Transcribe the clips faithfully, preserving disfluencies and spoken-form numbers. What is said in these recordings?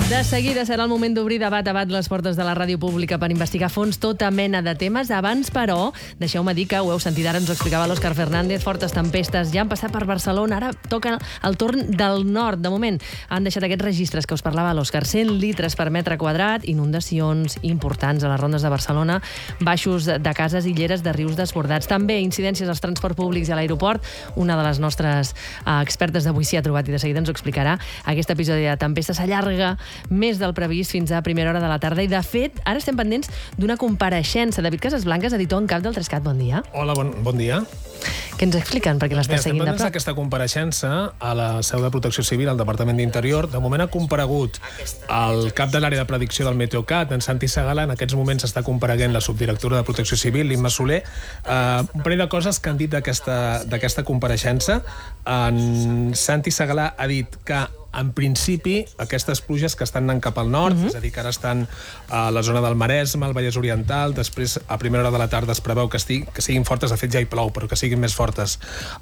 De seguida serà el moment d'obrir de bat a bat les portes de la ràdio pública per investigar a fons tota mena de temes. Abans, però, deixeu-me dir que ho heu sentit ara, ens ho explicava l'Òscar Fernández, fortes tempestes ja han passat per Barcelona, ara toca el torn del nord. De moment, han deixat aquests registres que us parlava l'Òscar, cent litres per metre quadrat, inundacions importants a les rondes de Barcelona, baixos de cases i lleres de rius desbordats. També incidències als transports públics i a l'aeroport. Una de les nostres uh, expertes d'avui s'hi ha trobat i de seguida ens ho explicarà. Aquest episodi de tempesta s'allarga més del previst fins a primera hora de la tarda i, de fet, ara estem pendents d'una compareixença. David Casasblanques, editor en cap del Trescat, bon dia. Hola, bon, bon dia. Què ens expliquen? Perquè l'estàs seguint de prop. Aquesta compareixença a la seu de Protecció Civil, al Departament d'Interior, de moment ha comparegut el cap de l'àrea de predicció del Meteocat, en Santi Segalà. En aquests moments està compareguent la subdirectora de Protecció Civil, l'Imma Soler. Uh, un parell de coses que han dit d'aquesta compareixença. En Santi Segalà ha dit que en principi, aquestes pluges que estan anant cap al nord, uh-huh. és a dir, que ara estan a la zona del Maresme, al Vallès Oriental, després a primera hora de la tarda es preveu que, estigui, que siguin fortes, de fet ja hi plou, però que siguin més fortes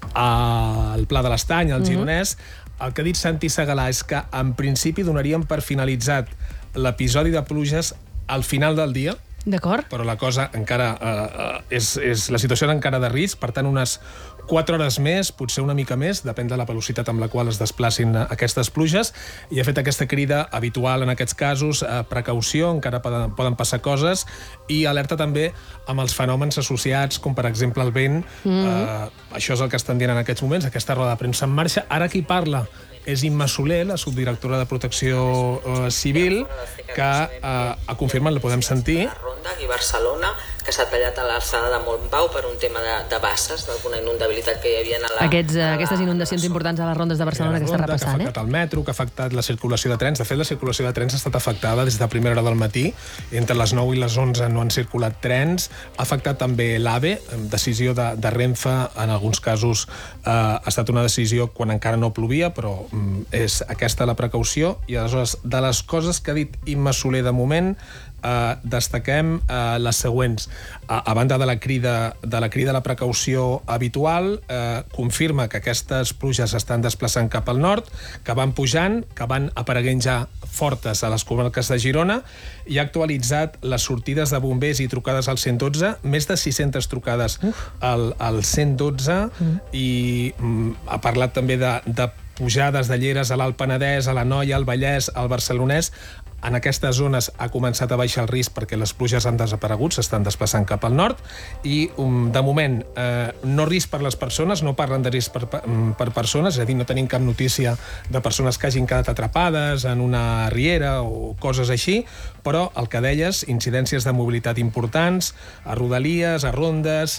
al Pla de l'Estany, al Gironès. Uh-huh. El que ha dit Santi Segalà és que en principi donaríem per finalitzat l'episodi de pluges al final del dia. D'acord. Però la cosa encara eh, és, és la situació encara de risc, per tant unes quatre hores més, potser una mica més, depèn de la velocitat amb la qual es desplacin aquestes pluges, i ha fet aquesta crida habitual en aquests casos, eh, precaució, encara poden, poden passar coses, i alerta també amb els fenòmens associats, com per exemple el vent. Mm. Eh, això és el que estan dient en aquests moments, aquesta roda de premsa en marxa. Ara qui parla és Imma Soler, la subdirectora de Protecció eh, Civil, que eh, ha confirmat, la podem sentir. I Barcelona, que s'ha tallat a l'alçada de Montpau per un tema de, de basses, d'alguna inundabilitat que hi havia a la... Aquests, a la aquestes inundacions la importants a les rondes de Barcelona que està repassant, eh? Que ha afectat el metro, que ha afectat la circulació de trens. De fet, la circulació de trens ha estat afectada des de primera hora del matí. Entre les nou i les onze no han circulat trens. Ha afectat també l'AVE, decisió de, de Renfe, en alguns casos eh, ha estat una decisió quan encara no plovia, però mm, és aquesta la precaució. I aleshores, de les coses que ha dit Imma Soler de moment, Uh, destaquem uh, les següents. Uh, a banda de la crida de la crida a la precaució habitual, uh, confirma que aquestes pluges estan desplaçant cap al nord, que van pujant, que van apareguent ja fortes a les comarques de Girona, i ha actualitzat les sortides de bombers i trucades al cent dotze, més de sis-centes trucades al, al cent dotze, mm. i mm, ha parlat també de, de pujades de lleres a l'Alt Penedès, a l'Anoia, al Vallès, al Barcelonès. En aquestes zones ha començat a baixar el risc perquè les pluges han desaparegut, s'estan desplaçant cap al nord, i um, de moment eh, no risc per les persones, no parlen de risc per, per persones, és a dir, no tenim cap notícia de persones que hagin quedat atrapades en una riera o coses així, però el que deies, incidències de mobilitat importants, a rodalies, a rondes,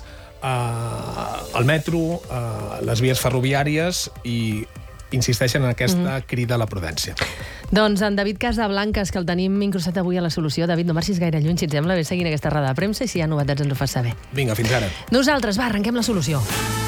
a, al metro, a les vies ferroviàries, i insisteixen en aquesta mm-hmm. crida a la prudència. Doncs en David Casasblanques, que el tenim incrustat avui a la solució. David, no marxis gaire lluny, si et sembla, bé seguint aquesta roda de premsa, i si hi ha novetats ens ho fas saber. Vinga, fins ara. Nosaltres, va, arrenquem la solució.